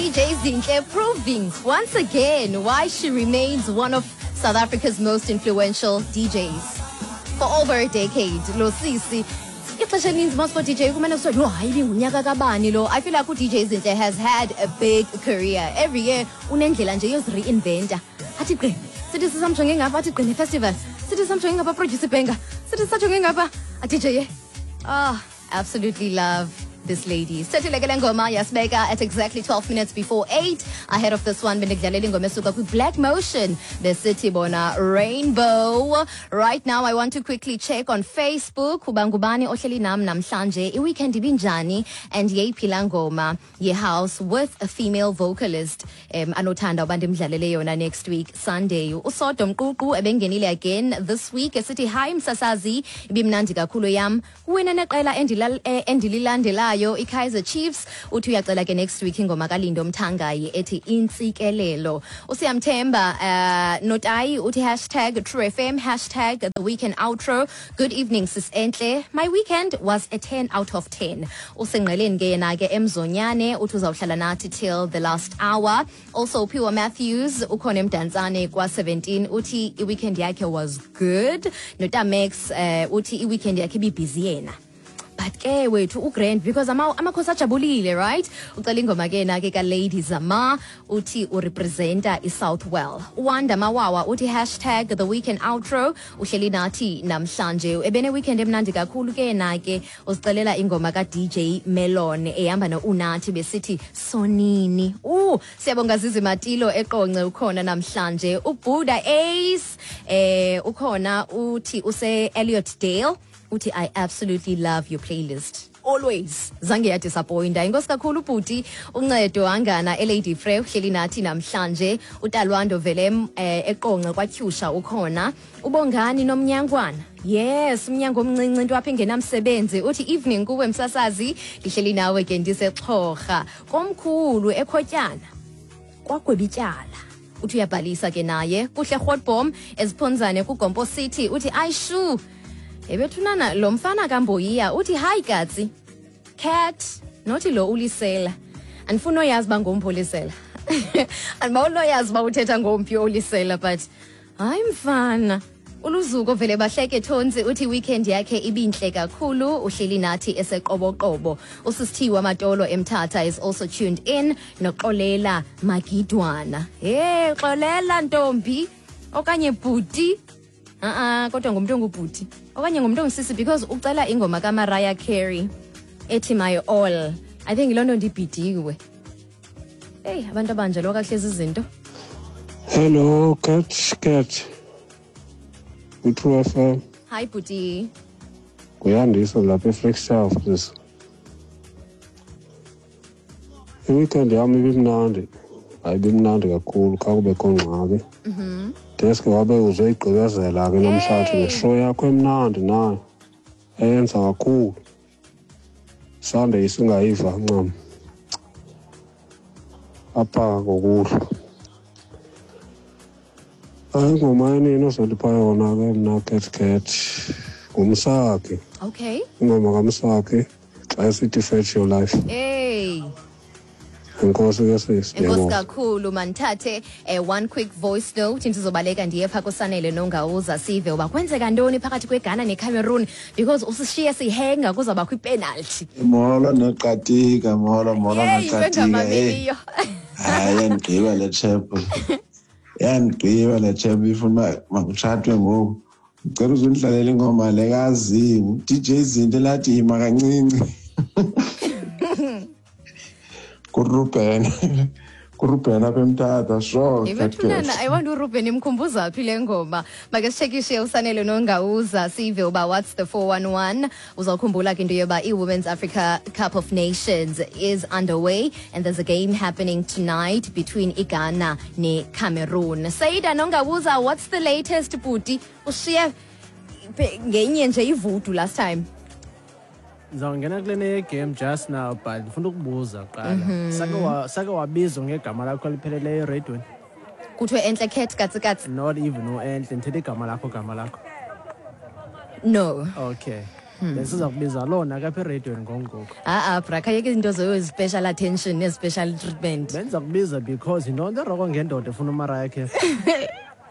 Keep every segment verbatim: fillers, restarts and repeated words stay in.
D J Zinhle proving once again why she remains one of South Africa's most influential D Js. For over a decade, lo sisi ixesha elinzi masibo D J kumele kusho lo hayi bingunyaka kabani lo. I feel like D J Zinhle has had a big career. Every year unendlela nje yozi-reinventa. Athi gqi sithi sisamjonge ngapha athi gqi festival. Sithi sisamjonge ngapha producer Benga. Sithi sisamjonge ngapha a D J. Ah, absolutely love this lady. Setilekele ngoma yasibeka at exactly twelve minutes before eight. Ahead of this one, benidlalela ingoma esuka ku Black Motion, the city bona Rainbow. Right now, I want to quickly check on Facebook. Ubangubani ohleli nam namhlanje. I-weekend ibinjani and yeyiphila ngoma ye-house with a female vocalist. Um, anothanda abantu imdlalele yona next week Sunday. Usodo Mququ ebengenile again this week. Esithi hi msasazi, ibimnandi kakhulu yam. Wena neqela endililandelayo i-Kaizer Chiefs. Uthi uyacela ke next week ingoma kaLindo Mthangayi ethi intsikelelo. Usiyamthemba uh, notayi uthi hashtag True F M, hashtag the weekend outro. Good evening sis Enhle. My weekend was a ten out of ten. Usengqeleni ke yena ke emzonyane uthi uzawuhlala nathi till the last hour. Also Pure Matthews ukhona emdantsane kwa seventeen uthi i-weekend yakhe was good. Notamex uh, uthi i-weekend yakhe ibibusy yena. But ke wethu ugrand because ama amakhosi ajabulile, right? Ucela ingoma ke na ke ka Lady Zama uthi urepresenta iSouthwell. Wanda Mawawa uthi hashtag the weekend outro. Uhleli nathi namhlanje. Ebene weekend emnandi kakhulu ke na ke usicelela ingoma ka D J Melon ehamba no Unathi besithi sonini. Uh siyabonga Zizi Matilo eqonce ukhona namhlanje. uBuddha Ace eh ukhona uthi use Elliot Dale. Uti, I absolutely love your playlist. Always. Zange ya disappointa. Ingosi kakhulu Puti. Uncedo angana Lady Frey uhleli nathi namhlanje. Utalwando velem eh, eqonqa kwaTyusha ukhona. Ubongani nomnyangwana. Yes, umnyango omncinci into apha engenamsebenzi. Uthi evening kuwe msasazi. Ndihleli nawe ke ndiseXhorha. Komkhulu eKhotyana. KwaGwebityala. Uthi uyabhalisa ke naye. Kuhle Hotbomb eziphonzane kuGompo City. Uthi ayishu. Ebethunana lo mfana kaMboyiya uthi hi Gatsi cat nothi lo ulisela andifuna uyazi ba ngompolisela andibawulo yazi ba uthetha ngomphi ulisela but hayi mfana uluzuko vele bahleke thonsi uthi weekend yakhe ibinhle kakhulu uhleli nathi eseqoboqobo usisithiwa Matolo eMthatha is also tuned in noxolela Magidwana hey xolela ntombi okanye bhuti ah ah kodwa ngumuntu ongubhuti okanye ngumuntu ongisisi because ucela ingoma kaMariah Carey ethi my all. I think ilondo ndibhidiwe. Hey abantu abanje lo kahlezi izinto. Hello cat cat. True F M. Hi Puti. Kuyandisa lapha eFlexshelf this. I-weekend yami ibimnandi. Ayibimnandi kakhulu xa kube khonqabe. Mhm. Deske wabe uzoyigqibezela ke namhlanje ngeshow yakho emnandi nayo eyenza kakhulu Sunday isingayiva ncam apha ngokuhla ayingoma yenini ozolipha yona ke mna cat cat ngumsakhe. Okay. Ingoma kaMsakhe xa sithi fetch your life. Hey. Enkosi ke sis. Enkosi kakhulu manthathe eh, one quick voice note ndizobaleka ndiye pha kuSanele Nongawuza sive uba kwenzeka ntoni phakathi kweGhana neCameroon because usishiye sihenga kuzaba kwipenalty. Mola naqatika mola mola naqatika hey. Hayi yandigqiba le chap. Yandigqiba le chap ifuna makutshathwe ngoku. Ngicela uzundlalela ingoma lekazi D J Zinhle lathi ima kancinci. Kuruben Kuruben apha eMthatha sure Ebethunana I want uRuben imkhumbuza phi le ngoma make sichekishe uSanele Nongawuza sive uba what's the four one one uzawukhumbula ke into yoba iWomen's Africa Cup of Nations is underway and there's a game happening tonight between iGhana neCameroon. Saida Nongawuza, what's the latest Puti? Ushiye ngenye nje ivudu last time. Ngizawungena kule game just now but ngifuna ukubuza qala sake wa sake wabizwa ngegama lakho lipheleleyo eRadweni kuthiwe Enhle Cat katsi katsi not even no Enhle ngithethe igama lakho gama lakho no okay besiza kubiza lona kapha eradiweni ngongoko. Ah ah bra khayeke into zo special attention ne special treatment. Benza kubiza because into nto roko ngendoda efuna uMariah Carey.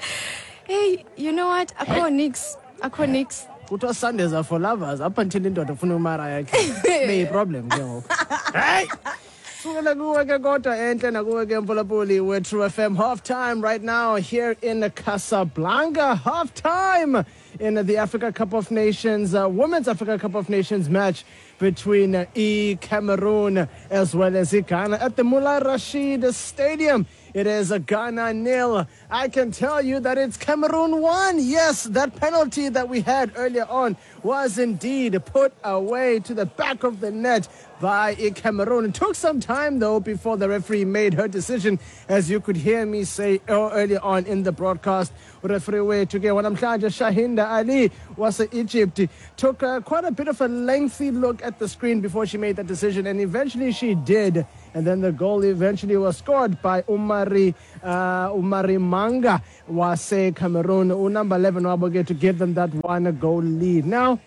Hey, you know what? Akho nix, akho nix. Kuthiwa Sundays are for lovers up until indoda efuna uMariah Carey. Be problem ke ngoku. Hey! Sukela kuwe ke kodwa enhle nakuwe ke Mphulaphuli we True F M half time right now here in Casablanca. Half time in the Africa Cup of Nations, uh, Women's Africa Cup of Nations match between uh, E Cameroon as well as E Ghana at the Mullah Rashid Stadium. It is a Ghana nil. I can tell you that it's Cameroon one. Yes, that penalty that we had earlier on was indeed put away to the back of the net by Cameroon. It took some time, though, before the referee made her decision, as you could hear me say earlier on in the broadcast. Referee way to get one. I'm trying to Shahinda Ali was Egypt. Took uh, quite a bit of a lengthy look at the screen before she made that decision, and eventually she did. And then the goal eventually was scored by Umari uh, Umari Manga Wase Cameroon. Number eleven were to give them that one goal lead. Now,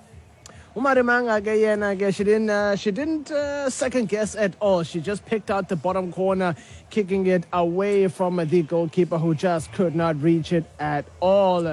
Umari Manga again, she didn't, uh, she didn't uh, second guess at all. She just picked out the bottom corner, kicking it away from the goalkeeper who just could not reach it at all.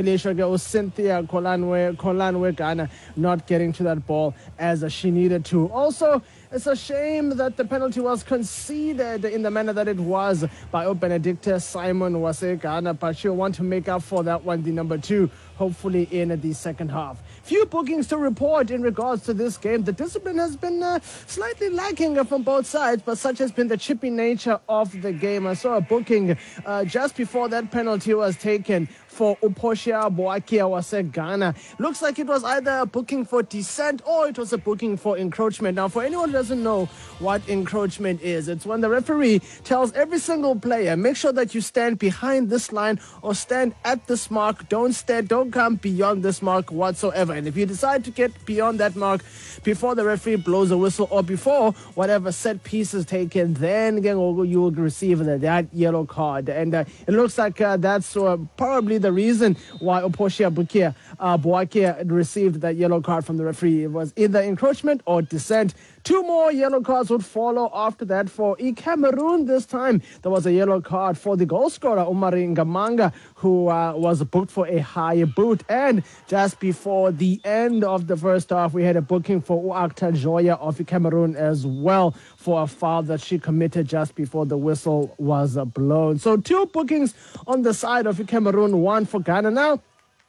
Cynthia Kolanwe, Kolanwe Ghana not getting to that ball as she needed to. Also, it's a shame that the penalty was conceded in the manner that it was by Benedicta Simon Wase Ghana, but she'll want to make up for that one, the number two, hopefully in the second half. Few bookings to report in regards to this game. The discipline has been uh, slightly lacking from both sides, but such has been the chippy nature of the game. I saw a booking uh, just before that penalty was taken for Uposia Boakia Wase Ghana. Looks like it was either a booking for dissent or it was a booking for encroachment. Now, for anyone who doesn't know what encroachment is, it's when the referee tells every single player, make sure that you stand behind this line or stand at this mark. Don't stand, don't come beyond this mark whatsoever. And if you decide to get beyond that mark before the referee blows a whistle or before whatever set piece is taken, then again you will receive that, that yellow card. And uh, it looks like uh, that's uh, probably the reason why Oposia Bukia uh, Boakia received that yellow card from the referee. It was either encroachment or dissent. Two more yellow cards would follow after that for E Cameroon. This time there was a yellow card for the goal scorer Umari Ngamanga, who uh, was booked for a high boot. And just before the end of the first half, we had a booking for Uakta Joya of Cameroon as well for a foul that she committed just before the whistle was blown. So two bookings on the side of Cameroon, one for Ghana. Now,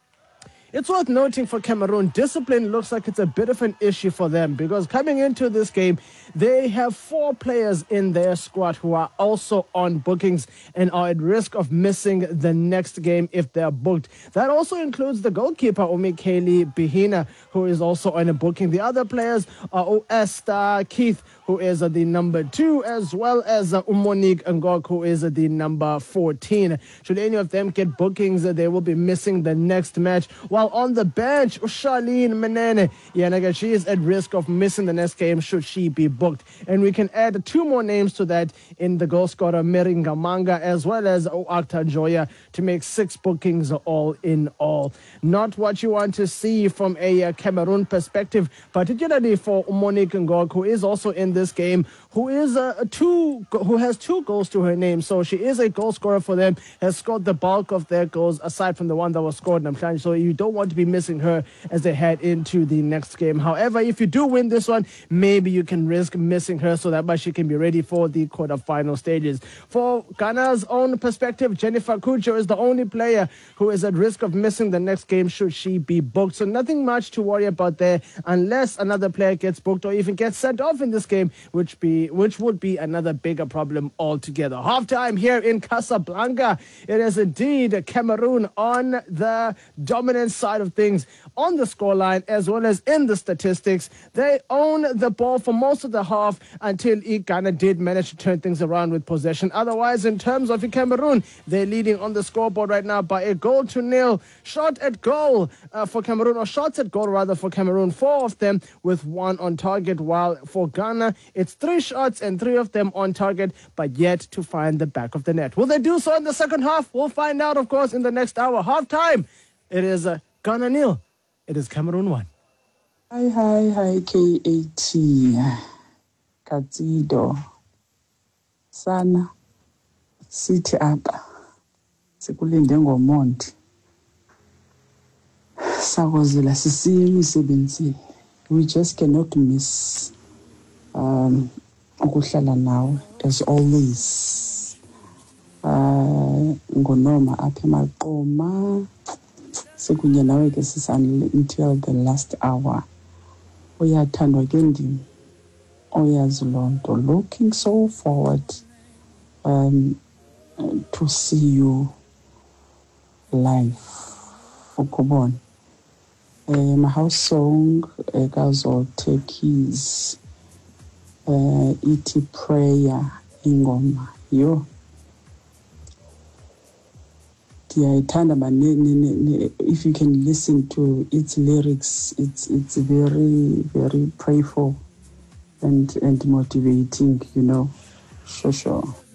it's worth noting for Cameroon, discipline looks like it's a bit of an issue for them, because coming into this game, they have four players in their squad who are also on bookings and are at risk of missing the next game if they're booked. That also includes the goalkeeper, Omikeli Bihina, who is also on a booking. The other players are Esther Keith, who is uh, the number two, as well as uh, Umonique Ngok, who is uh, the number fourteen. Should any of them get bookings, uh, they will be missing the next match. While on the bench, Charlene Menene, yeah, she is at risk of missing the next game should she be booked. And we can add two more names to that in the goal scorer, Meringa Manga, as well as Oakta Joya, to make six bookings all in all. Not what you want to see from a uh, Cameroon perspective, particularly for Umonique Ngok, who is also in this game, who is uh, two, who has two goals to her name. So she is a goal scorer for them, has scored the bulk of their goals aside from the one that was scored in Namhlanje. So you don't want to be missing her as they head into the next game. However, if you do win this one, maybe you can risk missing her so that much she can be ready for the quarterfinal stages. For Ghana's own perspective, Jennifer Kucho is the only player who is at risk of missing the next game should she be booked. So nothing much to worry about there unless another player gets booked or even gets sent off in this game, which be which would be another bigger problem altogether. Halftime here in Casablanca. It is indeed Cameroon on the dominant side of things on the scoreline as well as in the statistics. They own the ball for most of the half until Ghana did manage to turn things around with possession. Otherwise, in terms of Cameroon, they're leading on the scoreboard right now by a goal to nil. Shot at goal uh, for Cameroon, or shots at goal rather for Cameroon, four of them with one on target, while for Ghana, it's three shots and three of them on target, but yet to find the back of the net. Will they do so in the second half? We'll find out, of course, in the next hour. Half time, it is uh, Ghana nil. It is Cameroon one. Hi, hi, hi, K A T. Katsido. Sana. Sithi apha. Sikulinde ngomonde. Sakozela sisiya emisebenzini. We just cannot miss um ukuhlala nawe as always. Uh ngonoma apha eMaqoma. Sekunye nawe ke sisani until the last hour. Uyathandwa ke ndini. Oyazi lonto. Looking so forward um to see you live. Ukubona. Uh, my house song uh, kaZothe Keys uh, ithi prayer ingoma yo ndiyayithanda man. If you can listen to its lyrics, it's it's very very prayerful and and motivating, you know. Sure, sure.